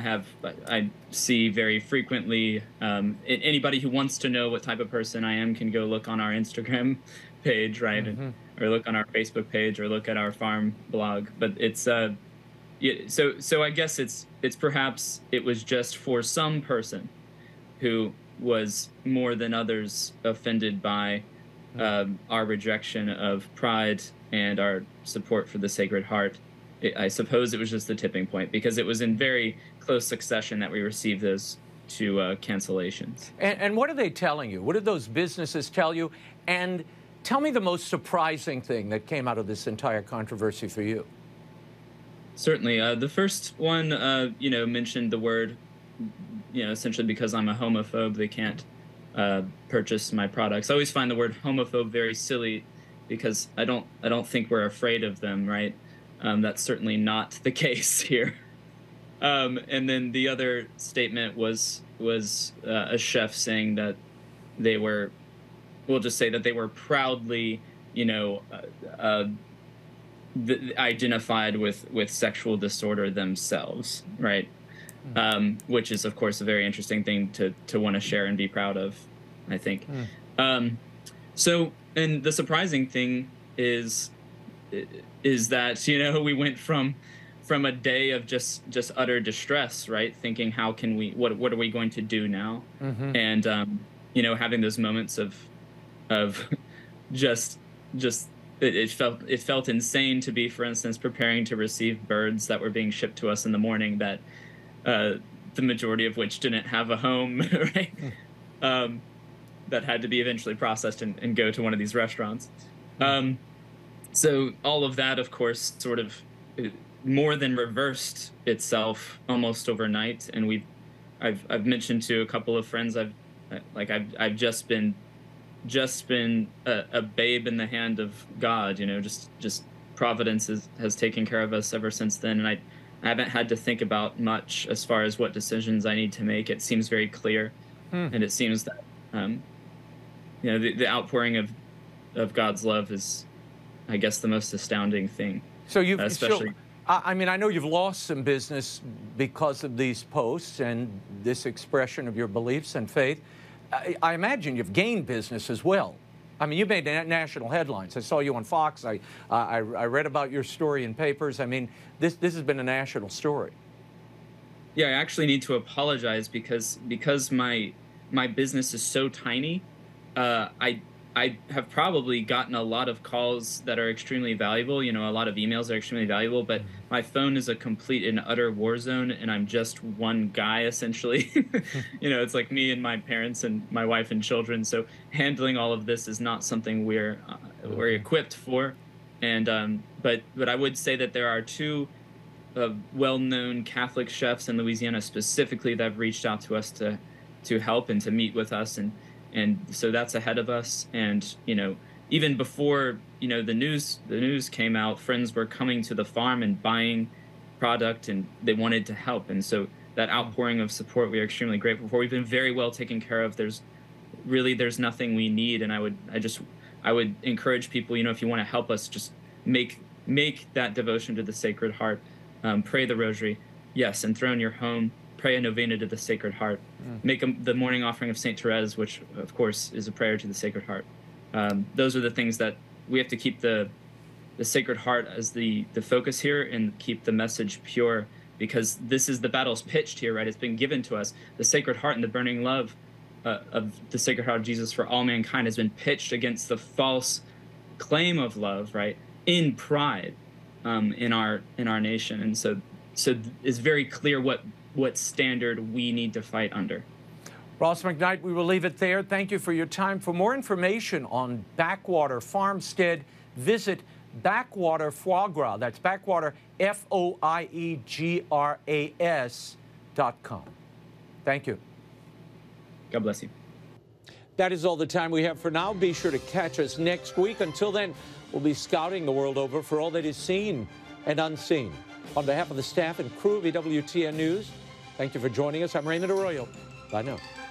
I see very frequently. Anybody who wants to know what type of person I am can go look on our Instagram page, right, or look on our Facebook page, or look at our farm blog. But it's yeah, so I guess it's perhaps it was just for some person who was more than others offended by our rejection of pride and our support for the Sacred Heart. I suppose it was just the tipping point, because it was in very close succession that we received those two cancellations. And what are they telling you? What did those businesses tell you? And tell me the most surprising thing that came out of this entire controversy for you. Certainly. The first one, mentioned the word, essentially because I'm a homophobe, they can't purchase my products. I always find the word homophobe very silly, because I don't think we're afraid of them, right? That's certainly not the case here. And then the other statement was a chef saying that they were, we'll just say that they were proudly, identified with sexual disorder themselves, right? Which is, of course, a very interesting thing to want to share and be proud of, I think. So, and the surprising thing is that, we went from a day of just utter distress, right? Thinking, how can we, what are we going to do now? And, having those moments of just it felt insane to be, for instance, preparing to receive birds that were being shipped to us in the morning, that the majority of which didn't have a home, right? That had to be eventually processed and go to one of these restaurants. So all of that, of course, sort of more than reversed itself almost overnight. And I've mentioned to a couple of friends, I've just been a babe in the hand of God, just providence has taken care of us ever since then. And I haven't had to think about much as far as what decisions I need to make. It seems very clear. And it seems that, the outpouring of God's love is, I guess, the most astounding thing. So I know you've lost some business because of these posts and this expression of your beliefs and faith. I imagine you've gained business as well. I mean, you made national headlines. I saw you on Fox. I read about your story in papers. I mean, this has been a national story. Yeah, I actually need to apologize because my business is so tiny. I have probably gotten a lot of calls that are extremely valuable, a lot of emails that are extremely valuable, but my phone is a complete and utter war zone, and I'm just one guy, essentially. It's like me and my parents and my wife and children, so handling all of this is not something we're equipped for. And but I would say that there are two well-known Catholic chefs in Louisiana specifically that have reached out to us to help and to meet with us, and so that's ahead of us. And even before the news came out, friends were coming to the farm and buying product, and they wanted to help. And so that outpouring of support, we are extremely grateful for. We've been very well taken care of. There's nothing we need. And I would encourage people, if you want to help us, just make that devotion to the Sacred Heart, pray the Rosary, yes, and in your home, pray a novena to the Sacred Heart. Make the morning offering of St. Therese, which, of course, is a prayer to the Sacred Heart. Those are the things that we have to keep the Sacred Heart as the focus here, and keep the message pure, because this is the battle's pitched here, right? It's been given to us. The Sacred Heart and the burning love of the Sacred Heart of Jesus for all mankind has been pitched against the false claim of love, right? In pride, in our nation. And so it's very clear what standard we need to fight under. Ross McKnight, we will leave it there. Thank you for your time. For more information on Backwater Farmstead, visit Backwater Foie Gras. That's Backwater, FOIEGRAS.com. Thank you. God bless you. That is all the time we have for now. Be sure to catch us next week. Until then, we'll be scouting the world over for all that is seen and unseen. On behalf of the staff and crew of EWTN News, thank you for joining us. I'm Raymond Arroyo. Bye now.